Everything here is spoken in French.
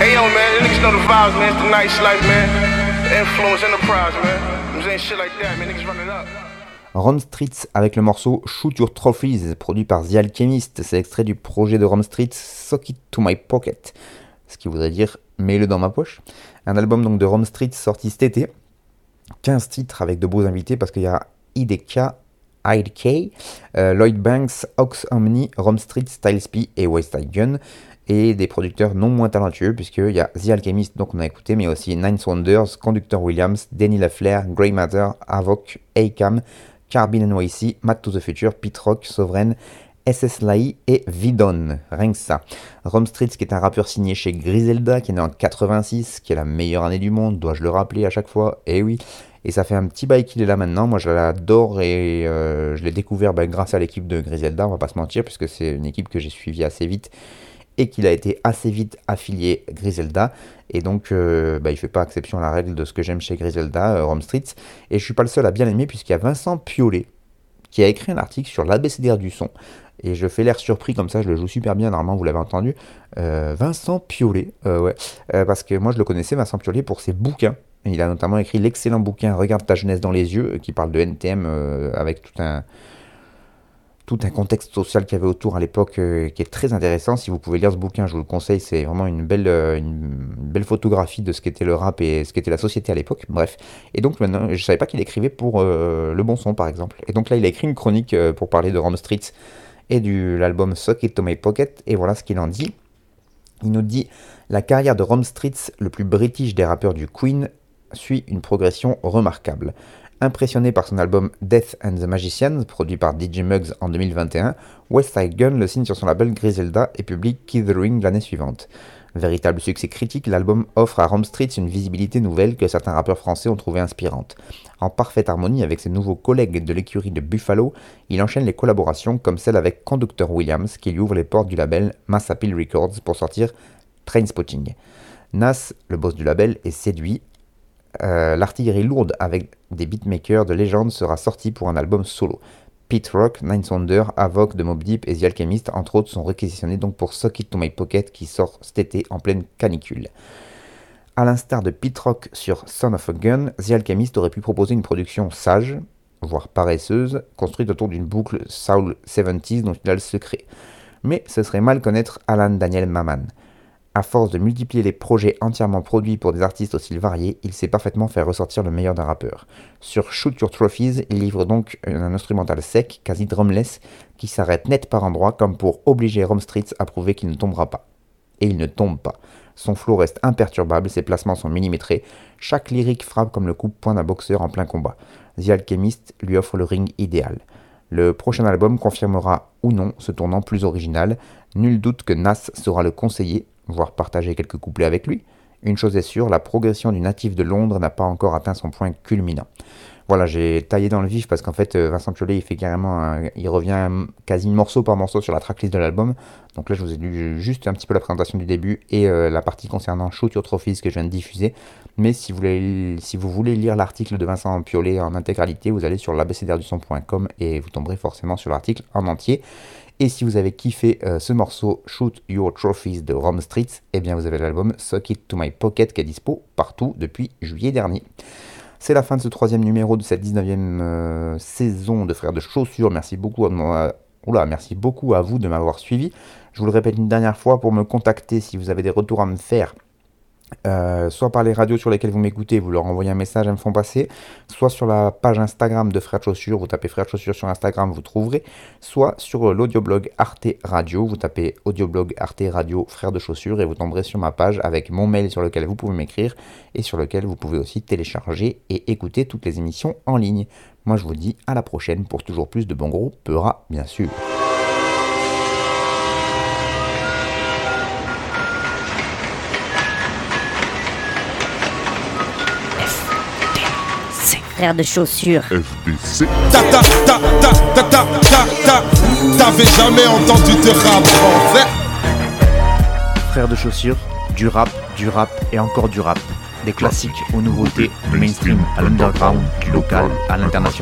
Hey yo, man, niggas know the vibes, man. It's the nice life, man. The influence enterprise, man. I'm saying shit like that, man. Niggas run it up. Rome Streetz avec le morceau Shoot Your Trophies, produit par The Alchemist. C'est extrait du projet de Rome Streetz, Sock It to My Pocket, ce qui voudrait dire mets-le dans ma poche. Un album donc de Rome Streetz sorti cet été. 15 titres avec de beaux invités parce qu'il y a IDK, Lloyd Banks, Ox Omni, Rome Streetz, Styles P et West Side Gun. Et des producteurs non moins talentueux, puisqu'il y a The Alchemist, donc on a écouté, mais aussi Ninth Wonders, Conductor Williams, Denny LaFlair, Grey Matter, Avoc, Akam, Carbine NYC, Matt to the Future, Pete Rock, Sovereign, SS Lai et Vidon, rien que ça. Rome Streetz, qui est un rappeur signé chez Griselda, qui est né en 86, qui est la meilleure année du monde, dois-je le rappeler à chaque fois, et oui. Et ça fait un petit bail qu'il est là maintenant, moi je l'adore et je l'ai découvert grâce à l'équipe de Griselda, on va pas se mentir, puisque c'est une équipe que j'ai suivie assez vite, et qu'il a été assez vite affilié Griselda, et donc il fait pas exception à la règle de ce que j'aime chez Griselda, Rome Streetz, et je suis pas le seul à bien l'aimer, puisqu'il y a Vincent Piolet, qui a écrit un article sur l'ABCDR du son, et je fais l'air surpris comme ça, je le joue super bien, normalement vous l'avez entendu, Vincent Piolet, parce que moi je le connaissais, Vincent Piolet, pour ses bouquins. Il a notamment écrit l'excellent bouquin Regarde ta jeunesse dans les yeux, qui parle de NTM avec tout un contexte social qu'il y avait autour à l'époque qui est très intéressant. Si vous pouvez lire ce bouquin, je vous le conseille, c'est vraiment une belle photographie de ce qu'était le rap et ce qu'était la société à l'époque. Bref. Et donc maintenant, je savais pas qu'il écrivait pour Le Bon Son par exemple. Et donc là, il a écrit une chronique pour parler de Rome Streetz et de l'album Sock It to My Pocket. Et voilà ce qu'il en dit. Il nous dit: la carrière de Rome Streetz, le plus british des rappeurs du Queen, suit une progression remarquable. Impressionné par son album Death and the Magicians, produit par DJ Muggs en 2021, West Side Gun le signe sur son label Griselda et publie Key the Ring l'année suivante. Véritable succès critique, l'album offre à Rome Streetz une visibilité nouvelle que certains rappeurs français ont trouvé inspirante. En parfaite harmonie avec ses nouveaux collègues de l'écurie de Buffalo, il enchaîne les collaborations comme celle avec Conductor Williams qui lui ouvre les portes du label Mass Appeal Records pour sortir Trainspotting. Nas, le boss du label, est séduit. L'artillerie lourde avec des beatmakers de légende sera sortie pour un album solo. Pete Rock, Ninth Wonder, Avoc de Mobb Deep et The Alchemist, entre autres, sont réquisitionnés donc pour Sock It to My Pocket qui sort cet été en pleine canicule. A l'instar de Pete Rock sur Son of a Gun, The Alchemist aurait pu proposer une production sage, voire paresseuse, construite autour d'une boucle Soul 70s dont il a le secret. Mais ce serait mal connaître Alan Daniel Maman. À force de multiplier les projets entièrement produits pour des artistes aussi variés, il sait parfaitement faire ressortir le meilleur d'un rappeur. Sur Shoot Your Trophies, il livre donc un instrumental sec, quasi drumless, qui s'arrête net par endroits comme pour obliger Rome Streetz à prouver qu'il ne tombera pas. Et il ne tombe pas. Son flow reste imperturbable, ses placements sont millimétrés, chaque lyrique frappe comme le coup-de-poing d'un boxeur en plein combat. The Alchemist lui offre le ring idéal. Le prochain album confirmera ou non ce tournant plus original. Nul doute que Nas saura le conseiller, voire partager quelques couplets avec lui. Une chose est sûre, la progression du natif de Londres n'a pas encore atteint son point culminant. Voilà, j'ai taillé dans le vif parce qu'en fait, Vincent Piolet, il fait carrément, il revient quasi morceau par morceau sur la tracklist de l'album. Donc là, je vous ai lu juste un petit peu la présentation du début et la partie concernant Shoot Your Trophies que je viens de diffuser. Mais si vous voulez lire l'article de Vincent Piolet en intégralité, vous allez sur l'abcdrduson.com et vous tomberez forcément sur l'article en entier. Et si vous avez kiffé ce morceau Shoot Your Trophies de Rome Streetz, eh bien vous avez l'album Sock It to My Pocket qui est dispo partout depuis juillet dernier. C'est la fin de ce 3e numéro de cette 19e saison de Frères de Chaussures. Merci beaucoup à vous de m'avoir suivi. Je vous le répète une dernière fois, pour me contacter, si vous avez des retours à me faire, soit par les radios sur lesquelles vous m'écoutez, vous leur envoyez un message, elles me font passer, soit sur la page Instagram de Frères de Chaussures, vous tapez Frères de Chaussures sur Instagram, vous trouverez, soit sur l'audioblog Arte Radio, vous tapez audioblog Arte Radio Frères de Chaussures et vous tomberez sur ma page avec mon mail sur lequel vous pouvez m'écrire et sur lequel vous pouvez aussi télécharger et écouter toutes les émissions en ligne. Moi je vous dis à la prochaine pour toujours plus de bon gros peura bien sûr. Frères de chaussures. FDC. T'avais jamais entendu de rap français. Frères de chaussures, du rap et encore du rap. Des classiques aux nouveautés, du mainstream à l'underground, du local à l'international.